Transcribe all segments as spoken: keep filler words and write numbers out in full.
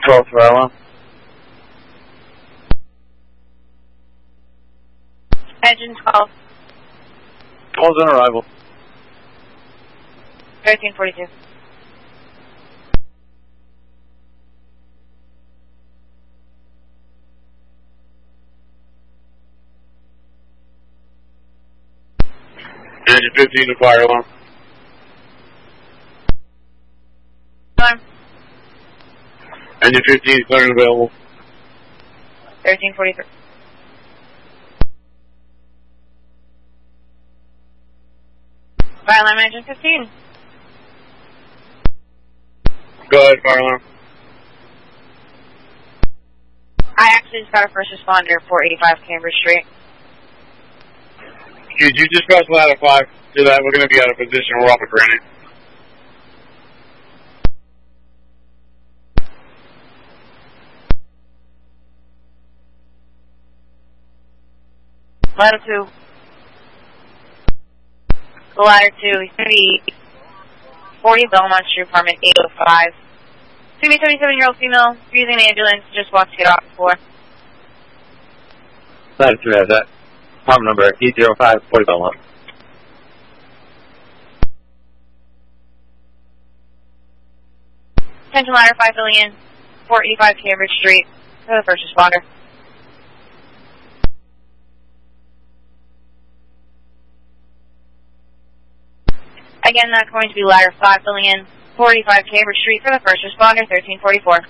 twelve fire alarm. Engine twelve. Calls on arrival. thirteen forty-two. Engine fifteen to fire alarm. Alarm. Engine fifteen clearing available. thirteen forty-three. Fire alarm engine fifteen. Go ahead, fire alarm. I actually just got a first responder, four eighty-five Cambridge Street. Could you dispatch ladder five to that? We're going to be out of position. We're off of granite. Ladder two. Ladder two, he's going to be forty Belmont Street, apartment eight oh five. It's going to be a seventy-seven-year-old female using an ambulance, just wants to get off the floor. Ladder two has that. Apartment number eight oh five, forty Belmont. Attention ladder five filling in, four eighty-five Cambridge Street, for the first responder. Again, that's going to be ladder five filling in, four eighty-five Cambridge Street for the first responder, thirteen forty-four.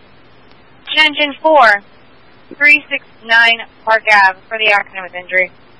Engine four, three six nine Park Avenue for the accident with injury.